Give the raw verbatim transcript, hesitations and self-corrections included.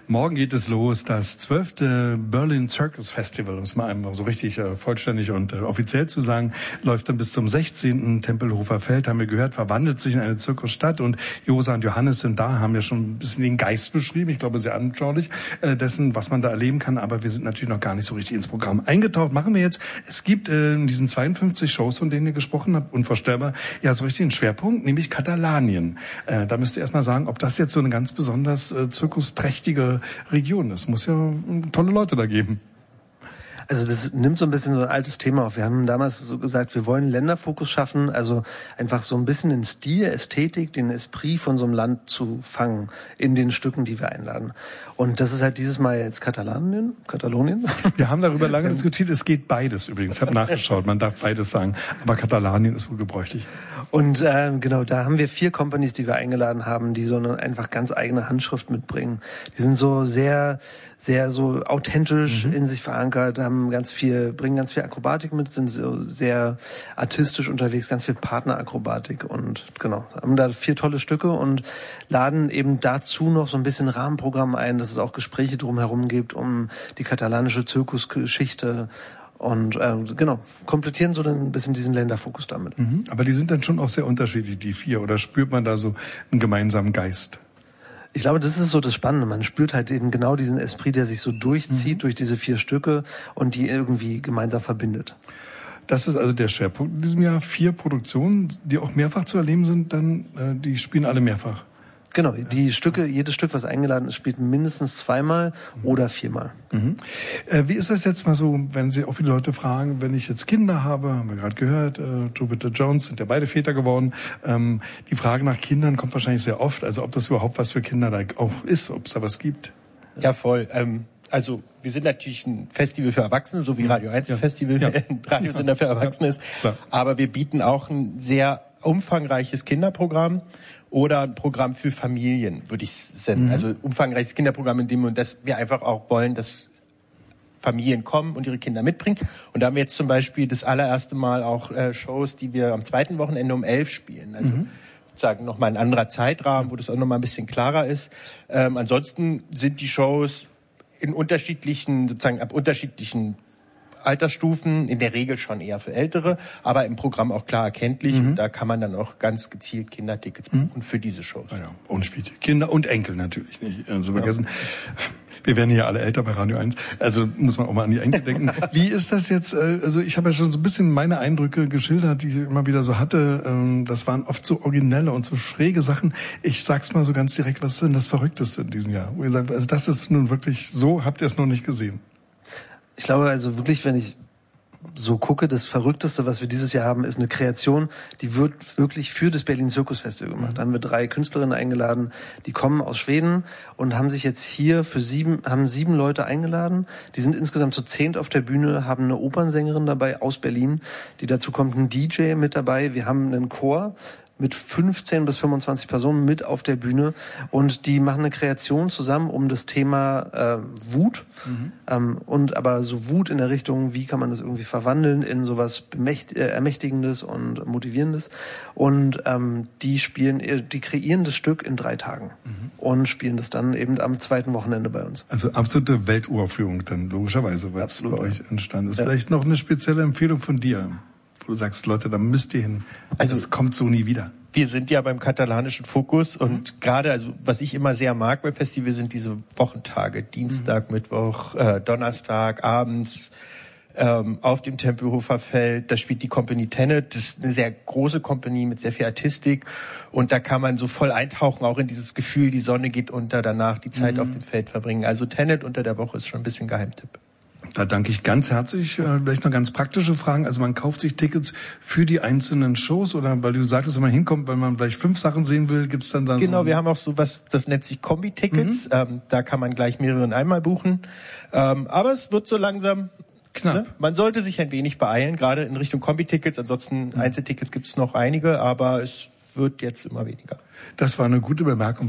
Morgen geht es los, das zwölfte Berlin Circus Festival, um es mal einmal so richtig äh, vollständig und äh, offiziell zu sagen, läuft dann bis zum sechzehnten Tempelhofer Feld, haben wir gehört, verwandelt sich in eine Zirkusstadt und Josa und Johannes sind da, haben ja schon ein bisschen den Geist beschrieben, ich glaube sehr anschaulich, äh, dessen, was man da erleben kann, aber wir sind natürlich noch gar nicht so richtig ins Programm eingetaucht. Machen wir jetzt, es gibt äh, in diesen zweiundfünfzig Shows, von denen ihr gesprochen habt, unvorstellbar, ja so richtig einen Schwerpunkt, nämlich Katalanien. Äh, da müsst ihr erstmal sagen, ob das jetzt so eine ganz besonders äh, zirkusträchtige Region ist. Muss ja äh, tolle Leute da geben. Also das nimmt so ein bisschen so ein altes Thema auf. Wir haben damals so gesagt, wir wollen Länderfokus schaffen, also einfach so ein bisschen den Stil, Ästhetik, den Esprit von so einem Land zu fangen in den Stücken, die wir einladen. Und das ist halt dieses Mal jetzt Katalanien, Katalonien. Wir haben darüber lange diskutiert, es geht beides übrigens. Ich habe nachgeschaut, man darf beides sagen, aber Katalanien ist wohl gebräuchlich. Und äh, genau, da haben wir vier Companies, die wir eingeladen haben, die so eine einfach ganz eigene Handschrift mitbringen. Die sind so sehr, sehr so authentisch mhm. in sich verankert, haben ganz viel, bringen ganz viel Akrobatik mit, sind so sehr artistisch unterwegs, ganz viel Partnerakrobatik und genau, haben da vier tolle Stücke und laden eben dazu noch so ein bisschen Rahmenprogramm ein, dass es auch Gespräche drumherum gibt um die katalanische Zirkusgeschichte. Und äh, genau, komplettieren so dann ein bisschen diesen Länderfokus damit. Mhm. Aber die sind dann schon auch sehr unterschiedlich, die vier. Oder spürt man da so einen gemeinsamen Geist? Ich glaube, das ist so das Spannende. Man spürt halt eben genau diesen Esprit, der sich so durchzieht mhm. durch diese vier Stücke und die irgendwie gemeinsam verbindet. Das ist also der Schwerpunkt in diesem Jahr. Vier Produktionen, die auch mehrfach zu erleben sind, dann äh, die spielen alle mehrfach. Genau, die Stücke, jedes Stück, was eingeladen ist, spielt mindestens zweimal mhm. oder viermal. Mhm. Äh, wie ist das jetzt mal so, wenn Sie auch viele Leute fragen, wenn ich jetzt Kinder habe, haben wir gerade gehört, äh, Jupiter Jones sind ja beide Väter geworden. Ähm, die Frage nach Kindern kommt wahrscheinlich sehr oft, also ob das überhaupt was für Kinder da auch ist, ob es da was gibt. Ja, voll. Ähm, also wir sind natürlich ein Festival für Erwachsene, so wie Radio eins ja. Festival ja. ein Radiosender für Erwachsene ist. Ja. Aber wir bieten auch ein sehr umfangreiches Kinderprogramm. Oder ein Programm für Familien, würde ich senden. Mhm. Also umfangreiches Kinderprogramm, in dem wir, dass wir einfach auch wollen, dass Familien kommen und ihre Kinder mitbringen. Und da haben wir jetzt zum Beispiel das allererste Mal auch äh, Shows, die wir am zweiten Wochenende um elf spielen. Also mhm. sozusagen nochmal ein anderer Zeitrahmen, wo das auch nochmal ein bisschen klarer ist. Ähm, ansonsten sind die Shows in unterschiedlichen, sozusagen ab unterschiedlichen Altersstufen, in der Regel schon eher für Ältere, aber im Programm auch klar erkenntlich. Mhm. Und da kann man dann auch ganz gezielt Kindertickets buchen mhm. für diese Shows. Ja, ja, ohne Spiel. Kinder und Enkel natürlich nicht. Also vergessen. Ja. Wir werden hier alle älter bei Radio eins. Also muss man auch mal an die Enkel denken. Wie ist das jetzt? Also ich habe ja schon so ein bisschen meine Eindrücke geschildert, die ich immer wieder so hatte. Das waren oft so originelle und so schräge Sachen. Ich sag's mal so ganz direkt, was ist denn das Verrückteste in diesem Jahr? Wo ihr sagt, also das ist nun wirklich so, habt ihr es noch nicht gesehen? Ich glaube also wirklich, wenn ich so gucke, das Verrückteste, was wir dieses Jahr haben, ist eine Kreation, die wird wirklich für das Berlin Circus Festival gemacht. Da haben wir drei Künstlerinnen eingeladen, die kommen aus Schweden und haben sich jetzt hier für sieben, haben sieben Leute eingeladen. Die sind insgesamt zu zehnt auf der Bühne, haben eine Opernsängerin dabei aus Berlin, die dazu kommt, ein D J mit dabei. Wir haben einen Chor mit fünfzehn bis fünfundzwanzig Personen mit auf der Bühne und die machen eine Kreation zusammen um das Thema äh, Wut mhm. ähm, und aber so Wut in der Richtung, wie kann man das irgendwie verwandeln in sowas Bemächt- äh, Ermächtigendes und Motivierendes und ähm, die spielen, die kreieren das Stück in drei Tagen mhm. und spielen das dann eben am zweiten Wochenende bei uns. Also absolute Welturaufführung dann logischerweise, weil es bei euch entstanden ist. Ja. Vielleicht noch eine spezielle Empfehlung von dir, wo du sagst, Leute, da müsst ihr hin. Also es kommt so nie wieder. Wir sind ja beim katalanischen Fokus und mhm. gerade, also was ich immer sehr mag beim Festival, sind diese Wochentage. Dienstag, mhm. Mittwoch, äh, Donnerstag, abends ähm, auf dem Tempelhofer Feld. Da spielt die Company Tenet. Das ist eine sehr große Company mit sehr viel Artistik. Und da kann man so voll eintauchen, auch in dieses Gefühl, die Sonne geht unter, danach die Zeit mhm. auf dem Feld verbringen. Also Tenet unter der Woche ist schon ein bisschen Geheimtipp. Da danke ich ganz herzlich. Äh, vielleicht noch ganz praktische Fragen. Also man kauft sich Tickets für die einzelnen Shows oder weil du sagtest, wenn man hinkommt, weil man vielleicht fünf Sachen sehen will, gibt's dann da Genau, so wir haben auch so was, das nennt sich Kombi-Tickets. Mhm. Ähm, da kann man gleich mehreren einmal buchen. Ähm, aber es wird so langsam knapp. Ne? Man sollte sich ein wenig beeilen, gerade in Richtung Kombi-Tickets. Ansonsten mhm. Einzeltickets gibt's noch einige, aber es wird jetzt immer weniger. Das war eine gute Bemerkung.